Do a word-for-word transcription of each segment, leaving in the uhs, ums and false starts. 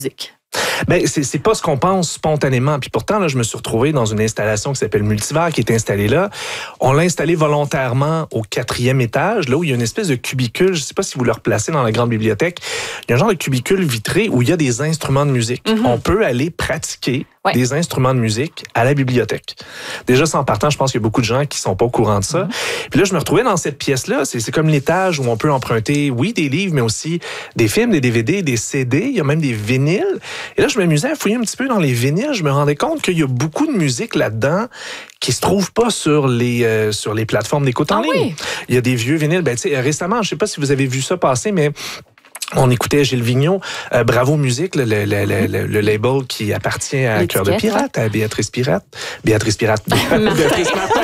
musique. Ben, c'est, c'est pas ce qu'on pense spontanément. Puis pourtant, là, je me suis retrouvé dans une installation qui s'appelle Multivers, qui est installée là. On l'a installée volontairement au quatrième étage, là où il y a une espèce de cubicule. Je sais pas si vous le replacez dans la grande bibliothèque. Il y a un genre de cubicule vitré où il y a des instruments de musique. Mm-hmm. On peut aller pratiquer ouais. des instruments de musique à la bibliothèque. Déjà, sans partant, je pense qu'il y a beaucoup de gens qui sont pas au courant de ça. Mm-hmm. Puis là, je me retrouvais dans cette pièce-là. C'est, c'est comme l'étage où on peut emprunter, oui, des livres, mais aussi des films, des D V D, des C D. Il y a même des vinyles. Et là, je m'amusais à fouiller un petit peu dans les vinyles. Je me rendais compte qu'il y a beaucoup de musique là-dedans qui se trouve pas sur les euh, sur les plateformes d'écoute en ah, ligne. Oui. Il y a des vieux vinyles. Ben, tu sais, récemment, je sais pas si vous avez vu ça passer, mais on écoutait Gilles Vigneault, euh, Bravo Musique, le, le, le, le, le label qui appartient à Cœur de Pirate, ouais. à Béatrice Pirate. Béatrice Pirate. Béatrice Martin.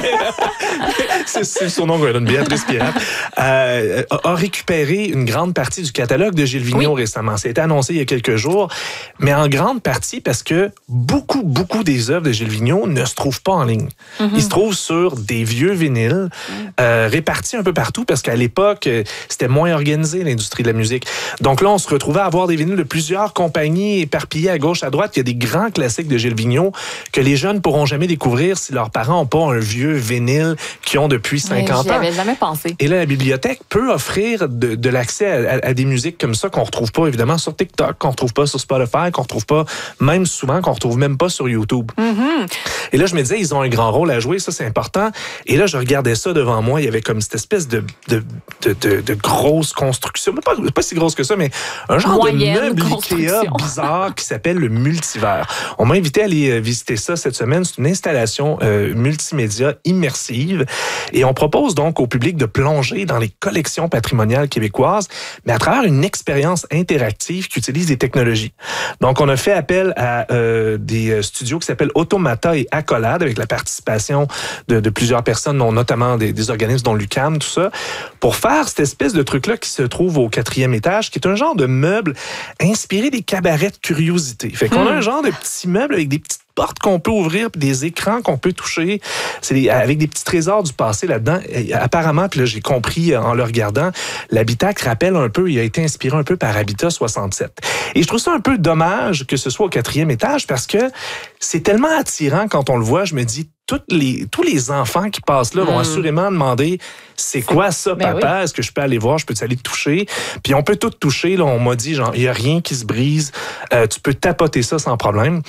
c'est, c'est son nom qu'on donne, Béatrice Pirate. Euh, a, a récupéré une grande partie du catalogue de Gilles Vigneault oui. récemment. Ça a été annoncé il y a quelques jours, mais en grande partie parce que beaucoup, beaucoup des œuvres de Gilles Vigneault ne se trouvent pas en ligne. Mm-hmm. Ils se trouvent sur des vieux vinyles euh, répartis un peu partout parce qu'à l'époque, c'était moins organisé, l'industrie de la musique. Donc là, on se retrouvait à avoir des vinyles de plusieurs compagnies éparpillées à gauche, à droite. Il y a des grands classiques de Gilles Vigneault que les jeunes pourront jamais découvrir si leurs parents n'ont pas un vieux vinyle qu'ils ont depuis cinquante oui, ans. J'y avais jamais pensé. Et là, la bibliothèque peut offrir de, de l'accès à, à, à des musiques comme ça qu'on retrouve pas, évidemment, sur TikTok, qu'on retrouve pas sur Spotify, qu'on retrouve pas, même souvent, qu'on retrouve même pas sur YouTube. Mm-hmm. Et là, je me disais, ils ont un grand rôle à jouer, ça, c'est important. Et là, je regardais ça devant moi. Il y avait comme cette espèce de, de, de, de, de grosse construction. Pas, pas si grosse que ça, mais un genre Moyenne de meuble Ikea bizarre qui s'appelle le Multivers. On m'a invité à aller visiter ça cette semaine. C'est une installation euh, multimédia immersive. Et on propose donc au public de plonger dans les collections patrimoniales québécoises, mais à travers une expérience interactive qui utilise des technologies. Donc, on a fait appel à euh, des studios qui s'appellent Automata et Accolade, avec la participation de, de plusieurs personnes, dont notamment des, des organismes dont l'U Q A M, tout ça, pour faire cette espèce de truc-là qui se trouve au quatrième étage, qui est un genre de meuble inspiré des cabarets de curiosité. Fait qu'on a un genre de petit meuble avec des petites portes qu'on peut ouvrir, puis des écrans qu'on peut toucher. C'est des, avec des petits trésors du passé là-dedans. Et apparemment, puis là, j'ai compris en le regardant, l'habitacle rappelle un peu, il a été inspiré un peu par Habitat soixante-sept. Et je trouve ça un peu dommage que ce soit au quatrième étage parce que c'est tellement attirant quand on le voit. Je me dis, toutes les, tous les enfants qui passent là vont mmh. assurément demander c'est quoi ça, ben papa? Oui. Est-ce que je peux aller voir? Je peux aller toucher? Puis on peut tout toucher. Là, on m'a dit, genre, il n'y a rien qui se brise. Euh, tu peux tapoter ça sans problème.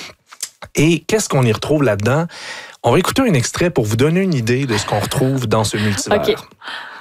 Et qu'est-ce qu'on y retrouve là-dedans? On va écouter un extrait pour vous donner une idée de ce qu'on retrouve dans ce multivers. Okay.